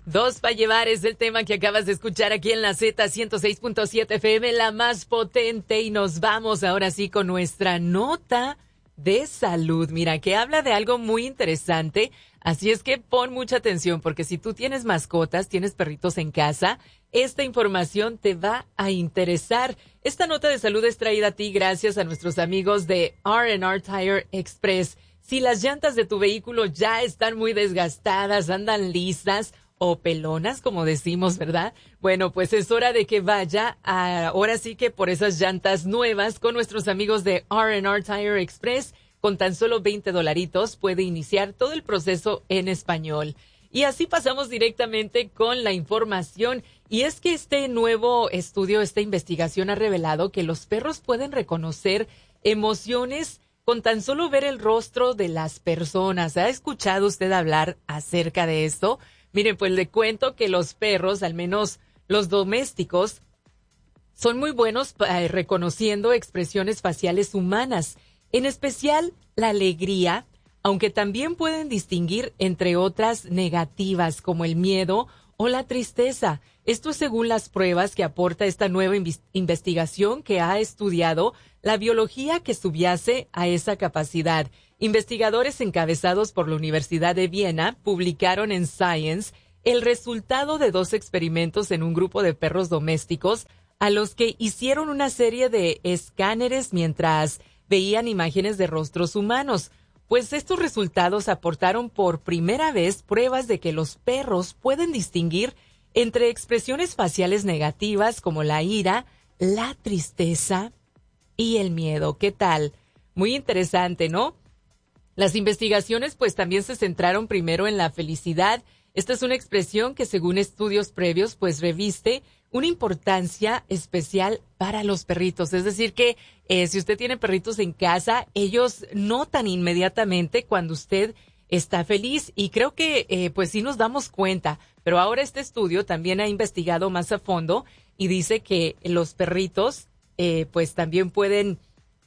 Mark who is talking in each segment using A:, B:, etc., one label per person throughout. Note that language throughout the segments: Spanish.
A: Dos para llevar es el tema que acabas de escuchar aquí en la Z106.7 FM, la más potente. Y nos vamos ahora sí con nuestra nota de salud. Mira, que habla de algo muy interesante. Así es que pon mucha atención, porque si tú tienes mascotas, tienes perritos en casa, esta información te va a interesar. Esta nota de salud es traída a ti gracias a nuestros amigos de R&R Tire Express. Si las llantas de tu vehículo ya están muy desgastadas, andan lisas o pelonas, como decimos, ¿verdad? Bueno, pues es hora de que vaya ahora sí que por esas llantas nuevas con nuestros amigos de R&R Tire Express. Con tan solo $20 puede iniciar todo el proceso en español. Y así pasamos directamente con la información. Y es que este nuevo estudio, esta investigación ha revelado que los perros pueden reconocer emociones con tan solo ver el rostro de las personas. ¿Ha escuchado usted hablar acerca de esto? Miren, pues le cuento que los perros, al menos los domésticos, son muy buenos reconociendo expresiones faciales humanas, en especial la alegría, aunque también pueden distinguir entre otras negativas como el miedo o la tristeza. Esto es según las pruebas que aporta esta nueva investigación que ha estudiado la biología que subyace a esa capacidad. Investigadores encabezados por la Universidad de Viena publicaron en Science el resultado de 2 experimentos en un grupo de perros domésticos a los que hicieron una serie de escáneres mientras veían imágenes de rostros humanos. Pues estos resultados aportaron por primera vez pruebas de que los perros pueden distinguir entre expresiones faciales negativas como la ira, la tristeza y el miedo. ¿Qué tal? Muy interesante, ¿no? Las investigaciones pues también se centraron primero en la felicidad. Esta es una expresión que según estudios previos pues reviste una importancia especial para los perritos. Es decir que si usted tiene perritos en casa, ellos notan inmediatamente cuando usted está feliz y creo que pues sí nos damos cuenta. Pero ahora este estudio también ha investigado más a fondo y dice que los perritos pues también pueden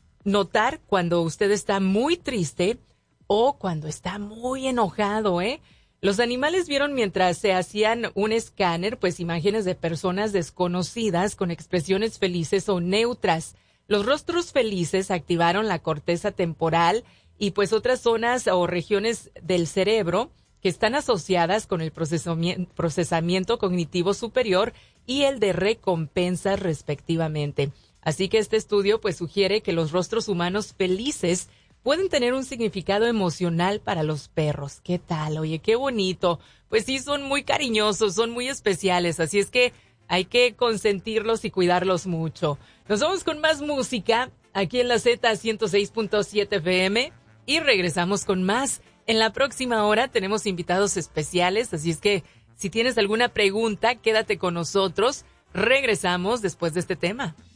A: notar cuando usted está muy triste o cuando está muy enojado, Los animales vieron mientras se hacían un escáner, pues imágenes de personas desconocidas con expresiones felices o neutras. Los rostros felices activaron la corteza temporal y pues otras zonas o regiones del cerebro que están asociadas con el procesamiento cognitivo superior y el de recompensas respectivamente. Así que este estudio pues sugiere que los rostros humanos felices pueden tener un significado emocional para los perros. ¿Qué tal? Oye, qué bonito. Pues sí, son muy cariñosos, son muy especiales, así es que hay que consentirlos y cuidarlos mucho. Nos vamos con más música aquí en la Z106.7 FM y regresamos con más. En la próxima hora tenemos invitados especiales, así es que si tienes alguna pregunta, quédate con nosotros. Regresamos después de este tema.